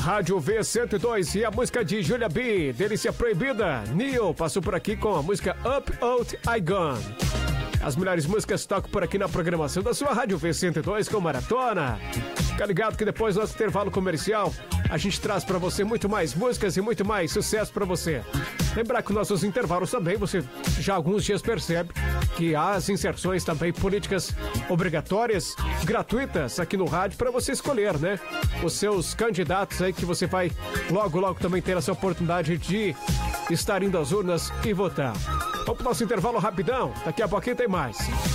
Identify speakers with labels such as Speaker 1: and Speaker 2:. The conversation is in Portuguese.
Speaker 1: Rádio V102 e a música de Julia B, Delícia Proibida. Neil passou por aqui com a música Up Out I Gone. As melhores músicas tocam por aqui na programação da sua Rádio V102 com Maratona. Fica ligado que depois do nosso intervalo comercial, a gente traz pra você muito mais músicas e muito mais sucesso pra você. Lembrar que os nossos intervalos também, você já há alguns dias percebe que há as inserções também políticas obrigatórias, gratuitas aqui no rádio para você escolher, né? Os seus candidatos aí que você vai logo também ter essa oportunidade de estar indo às urnas e votar. Vamos pro nosso intervalo rapidão, daqui a pouquinho tem mais.